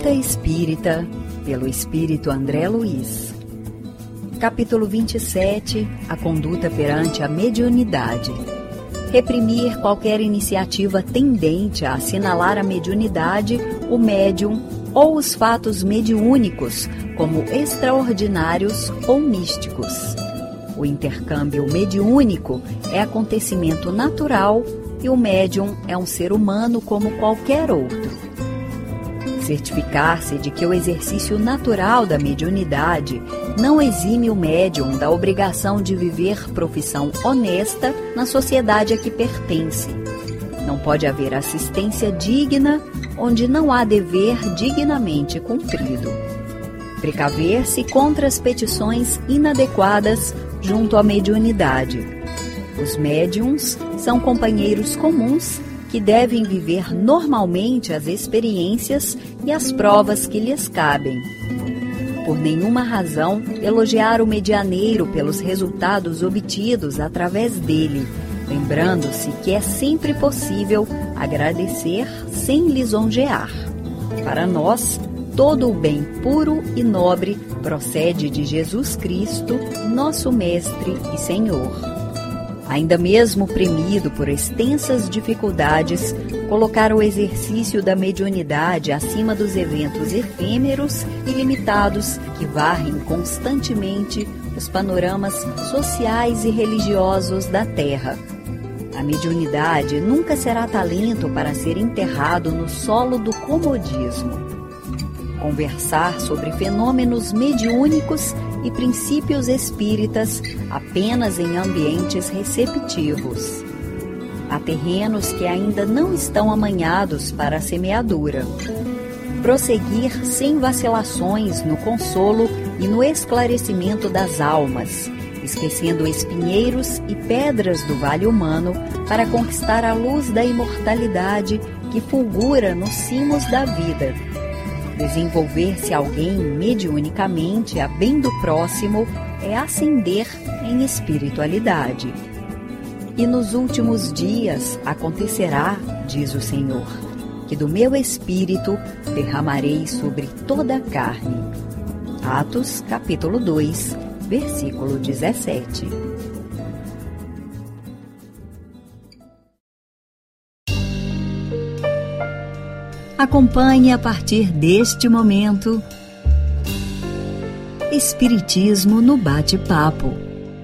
Conduta Espírita, pelo Espírito André Luiz. Capítulo 27. A conduta perante a mediunidade. Reprimir qualquer iniciativa tendente a assinalar a mediunidade, o médium ou os fatos mediúnicos como extraordinários ou místicos. O intercâmbio mediúnico é acontecimento natural e o médium é um ser humano como qualquer outro. Certificar-se de que o exercício natural da mediunidade não exime o médium da obrigação de viver profissão honesta na sociedade a que pertence. Não pode haver assistência digna onde não há dever dignamente cumprido. Precaver-se contra as petições inadequadas junto à mediunidade. Os médiums são companheiros comuns que devem viver normalmente as experiências e as provas que lhes cabem. Por nenhuma razão elogiar o medianeiro pelos resultados obtidos através dele, lembrando-se que é sempre possível agradecer sem lisonjear. Para nós, todo o bem puro e nobre procede de Jesus Cristo, nosso Mestre e Senhor. Ainda mesmo oprimido por extensas dificuldades, colocar o exercício da mediunidade acima dos eventos efêmeros e limitados que varrem constantemente os panoramas sociais e religiosos da Terra. A mediunidade nunca será talento para ser enterrado no solo do comodismo. Conversar sobre fenômenos mediúnicos e princípios espíritas apenas em ambientes receptivos. Há terrenos que ainda não estão amanhados para a semeadura. Prosseguir sem vacilações no consolo e no esclarecimento das almas, esquecendo espinheiros e pedras do vale humano para conquistar a luz da imortalidade que fulgura nos cimos da vida. Desenvolver-se alguém mediunicamente a bem do próximo é ascender em espiritualidade. E nos últimos dias acontecerá, diz o Senhor, que do meu espírito derramarei sobre toda a carne. Atos, capítulo 2, versículo 17. Acompanhe a partir deste momento Espiritismo no Bate-Papo.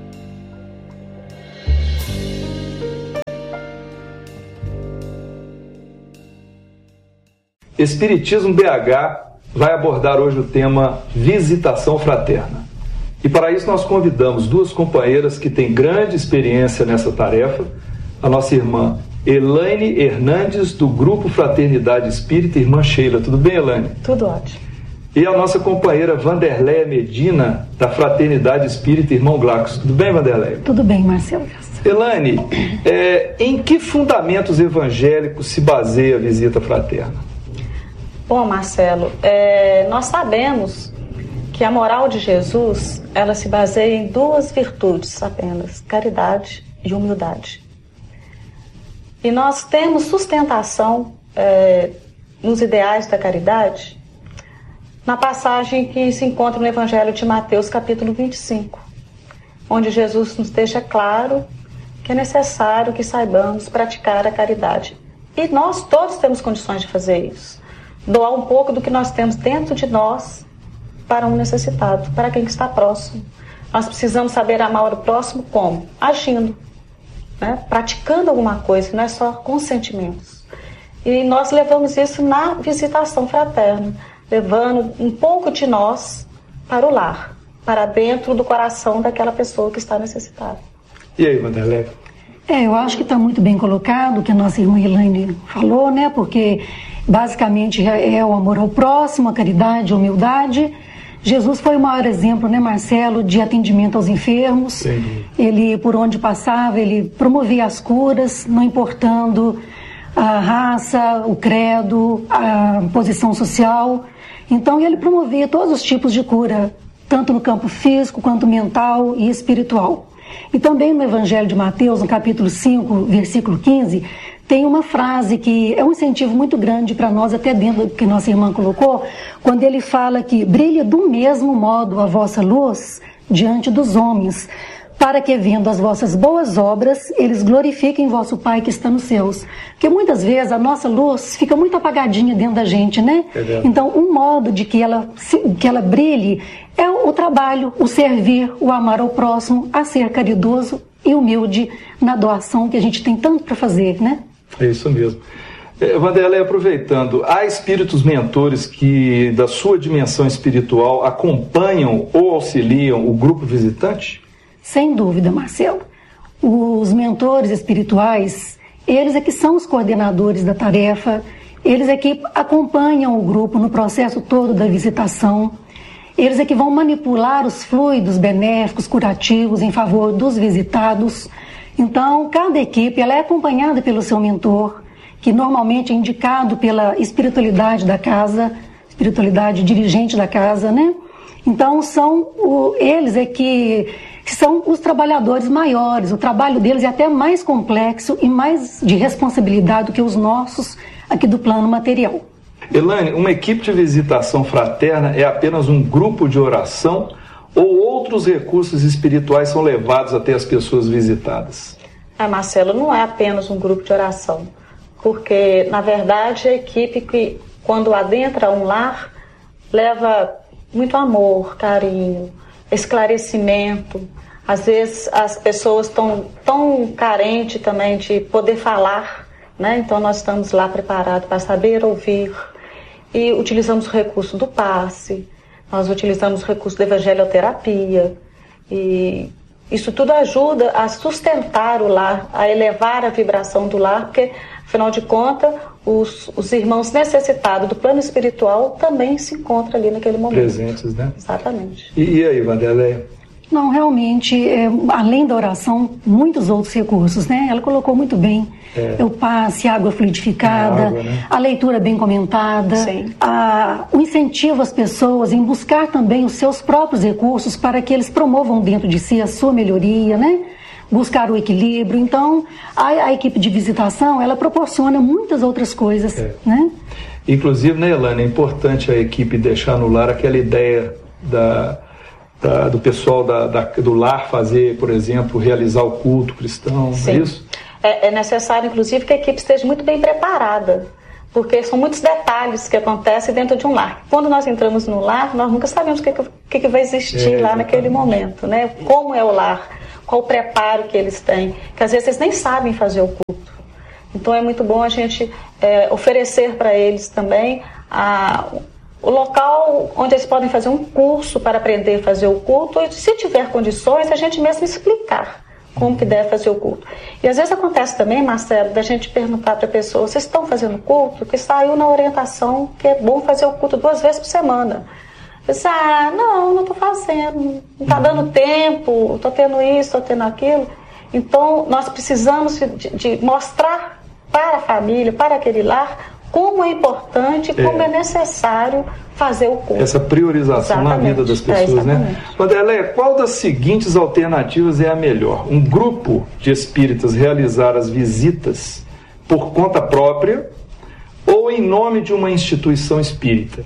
Espiritismo BH vai abordar hoje o tema Visitação Fraterna. E para isso nós convidamos duas companheiras que têm grande experiência nessa tarefa, a nossa irmã Elaine Hernandes, do Grupo Fraternidade Espírita, irmã Sheila. Tudo bem, Elaine? Tudo ótimo. E a nossa companheira Vanderleia Medina, da Fraternidade Espírita, irmão Glacos. Tudo bem, Vanderleia? Tudo bem, Marcelo. Elaine, em que fundamentos evangélicos se baseia a visita fraterna? Bom, Marcelo, nós sabemos que a moral de Jesus, ela se baseia em duas virtudes apenas, caridade e humildade. E nós temos sustentação nos ideais da caridade na passagem que se encontra no Evangelho de Mateus, capítulo 25, onde Jesus nos deixa claro que é necessário que saibamos praticar a caridade. E nós todos temos condições de fazer isso. Doar um pouco do que nós temos dentro de nós para um necessitado, para quem está próximo. Nós precisamos saber amar o próximo como? Agindo. Praticando alguma coisa, não é só com sentimentos. E nós levamos isso na visitação fraterna, levando um pouco de nós para o lar, para dentro do coração daquela pessoa que está necessitada. E aí, Vanderleia? Eu acho que está muito bem colocado o que a nossa irmã Elaine falou, Porque basicamente é o amor ao próximo, a caridade, a humildade. Jesus foi o maior exemplo, Marcelo, de atendimento aos enfermos. Sim. Ele, por onde passava, ele promovia as curas, não importando a raça, o credo, a posição social. Então, ele promovia todos os tipos de cura, tanto no campo físico, quanto mental e espiritual. E também no Evangelho de Mateus, no capítulo 5, versículo 15, tem uma frase que é um incentivo muito grande para nós, até dentro do que nossa irmã colocou, quando ele fala que brilha do mesmo modo a vossa luz diante dos homens, para que, vendo as vossas boas obras, eles glorifiquem vosso Pai que está nos céus. Porque muitas vezes a nossa luz fica muito apagadinha dentro da gente, né? Então, um modo de que ela brilhe é o trabalho, o servir, o amar ao próximo, a ser caridoso e humilde na doação que a gente tem tanto para fazer, né? É isso mesmo. Wanderley, aproveitando, há espíritos mentores que, da sua dimensão espiritual, acompanham ou auxiliam o grupo visitante? Sem dúvida, Marcelo. Os mentores espirituais, eles é que são os coordenadores da tarefa, eles é que acompanham o grupo no processo todo da visitação, eles é que vão manipular os fluidos benéficos, curativos em favor dos visitados. Então, cada equipe ela é acompanhada pelo seu mentor, que normalmente é indicado pela espiritualidade da casa, espiritualidade dirigente da casa, né? Então, eles é que são os trabalhadores maiores. O trabalho deles é até mais complexo e mais de responsabilidade do que os nossos aqui do plano material. Elaine, uma equipe de visitação fraterna é apenas um grupo de oração ou outros recursos espirituais são levados até as pessoas visitadas? Marcelo, não é apenas um grupo de oração, porque, na verdade, a equipe que, quando adentra um lar, leva muito amor, carinho, esclarecimento. Às vezes as pessoas estão tão carentes também de poder falar, né? Então nós estamos lá preparados para saber ouvir e utilizamos o recurso do passe, nós utilizamos o recurso da evangelioterapia e isso tudo ajuda a sustentar o lar, a elevar a vibração do lar, porque, afinal de contas, os irmãos necessitados do plano espiritual também se encontram ali naquele momento. Presentes, né? Exatamente. E aí, Wanderley? Não, realmente, além da oração, muitos outros recursos, né? Ela colocou muito bem. O passe, a água fluidificada, água, né? A leitura bem comentada, o incentivo às pessoas em buscar também os seus próprios recursos para que eles promovam dentro de si a sua melhoria, né? Buscar o equilíbrio. Então, a equipe de visitação, ela proporciona muitas outras coisas, né? Inclusive, né, Elaine, é importante a equipe deixar no lar aquela ideia do pessoal do lar fazer, por exemplo, realizar o culto cristão, Sim. É isso? É necessário, inclusive, que a equipe esteja muito bem preparada, porque são muitos detalhes que acontecem dentro de um lar. Quando nós entramos no lar, nós nunca sabemos o que vai existir lá naquele momento, né? Como é o lar, qual o preparo que eles têm, que às vezes eles nem sabem fazer o culto. Então é muito bom a gente oferecer para eles também o local onde eles podem fazer um curso para aprender a fazer o culto e, se tiver condições, a gente mesmo explicar como que deve fazer o culto. E às vezes acontece também, Marcelo, da gente perguntar para a pessoa: vocês estão fazendo culto? Que saiu na orientação que é bom fazer o culto 2 vezes por semana. Eu disse: não estou fazendo, não está dando tempo, estou tendo isso, estou tendo aquilo. Então nós precisamos de mostrar para a família, para aquele lar, como é importante, como é necessário fazer o culto. Essa priorização na vida das pessoas, né? Wanderley, qual das seguintes alternativas é a melhor? Um grupo de espíritas realizar as visitas por conta própria ou em nome de uma instituição espírita?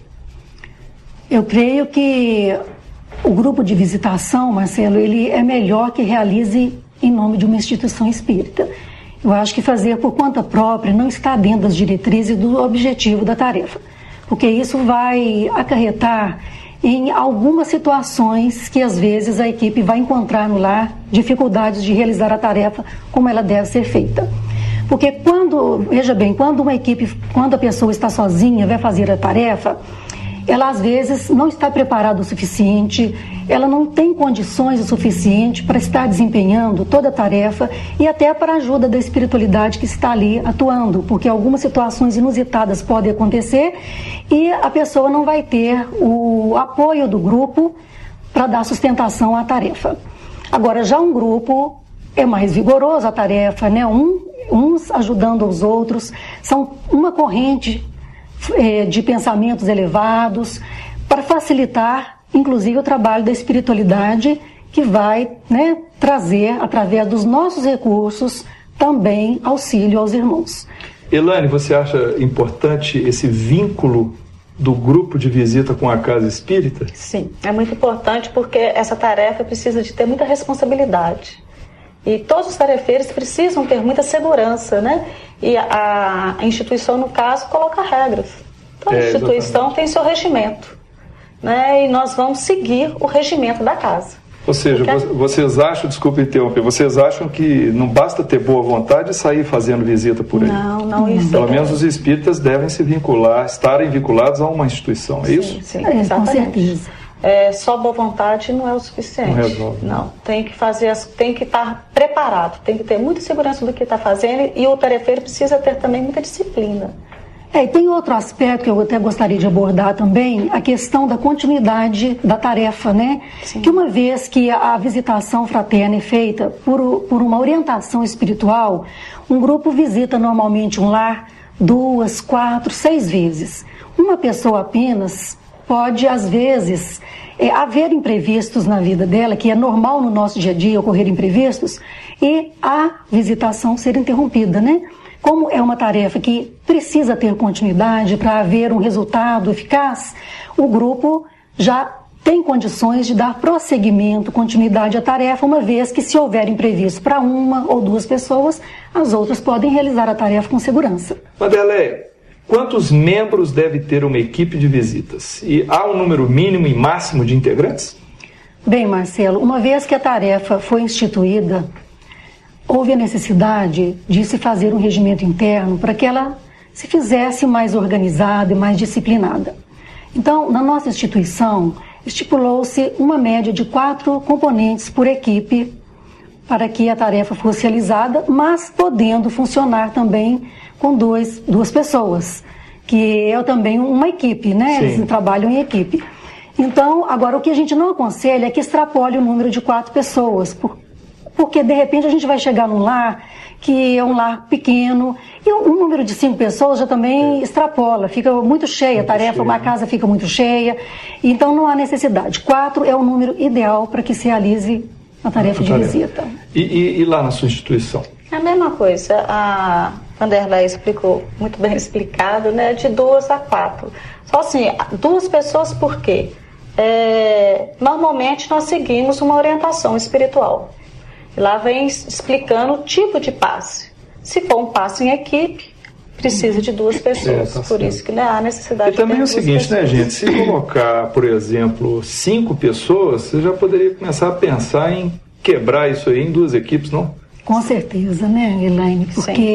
Eu creio que o grupo de visitação, Marcelo, ele é melhor que realize em nome de uma instituição espírita. Eu acho que fazer por conta própria não está dentro das diretrizes do objetivo da tarefa, porque isso vai acarretar em algumas situações que às vezes a equipe vai encontrar no lar dificuldades de realizar a tarefa como ela deve ser feita. Porque veja bem, quando a pessoa está sozinha, vai fazer a tarefa, ela às vezes não está preparada o suficiente, ela não tem condições o suficiente para estar desempenhando toda a tarefa e até para a ajuda da espiritualidade que está ali atuando, porque algumas situações inusitadas podem acontecer e a pessoa não vai ter o apoio do grupo para dar sustentação à tarefa. Agora, já um grupo é mais vigoroso a tarefa, né? Uns ajudando os outros, são uma corrente de pensamentos elevados, para facilitar, inclusive, o trabalho da espiritualidade que vai, né, trazer, através dos nossos recursos, também auxílio aos irmãos. Elaine, você acha importante esse vínculo do grupo de visita com a casa espírita? Sim, é muito importante porque essa tarefa precisa de ter muita responsabilidade. E todos os tarefeiros precisam ter muita segurança, né? E a instituição, no caso, coloca regras. Toda instituição tem seu regimento, né? E nós vamos seguir o regimento da casa. Ou seja, vocês acham, desculpe interromper, vocês acham que não basta ter boa vontade e sair fazendo visita por aí? Não, isso. Pelo menos os espíritas devem se vincular, estarem vinculados a uma instituição, é isso? Sim, exatamente. Com certeza. Só boa vontade não é o suficiente. Não resolve. Não, tem que estar preparado, tem que ter muita segurança do que está fazendo e o tarefeiro precisa ter também muita disciplina. E tem outro aspecto que eu até gostaria de abordar também, a questão da continuidade da tarefa, né? Sim. Que uma vez que a visitação fraterna é feita por uma orientação espiritual, um grupo visita normalmente um lar 2, 4, 6 vezes. Uma pessoa apenas pode, às vezes, haver imprevistos na vida dela, que é normal no nosso dia a dia ocorrer imprevistos, e a visitação ser interrompida, né? Como é uma tarefa que precisa ter continuidade para haver um resultado eficaz, o grupo já tem condições de dar prosseguimento, continuidade à tarefa, uma vez que, se houver imprevisto para 1 ou 2 pessoas, as outras podem realizar a tarefa com segurança. Madeleine, quantos membros deve ter uma equipe de visitas? E há um número mínimo e máximo de integrantes? Bem, Marcelo, uma vez que a tarefa foi instituída, houve a necessidade de se fazer um regimento interno para que ela se fizesse mais organizada e mais disciplinada. Então, na nossa instituição, estipulou-se uma média de 4 componentes por equipe para que a tarefa fosse realizada, mas podendo funcionar também com 2 pessoas, que é também uma equipe, né? Sim. Eles trabalham em equipe. Então, agora, o que a gente não aconselha é que extrapole o número de 4 pessoas, porque de repente a gente vai chegar num lar que é um lar pequeno e um número de 5 pessoas já também extrapola, fica muito cheia a tarefa, a casa fica muito cheia, então não há necessidade. 4 é o número ideal para que se realize a tarefa de visita. E lá na sua instituição? É a mesma coisa, a Vanderlei explicou, muito bem explicado, né, de 2 a 4. Só assim, 2 pessoas por quê? Normalmente nós seguimos uma orientação espiritual. Lá vem explicando o tipo de passe. Se for um passe em equipe, precisa de 2 pessoas. Por isso que há necessidade de ter 2 pessoas. E também é o seguinte, né, gente? Se colocar, por exemplo, 5 pessoas, você já poderia começar a pensar em quebrar isso aí em 2 equipes, não? Com certeza, né, Elaine? Porque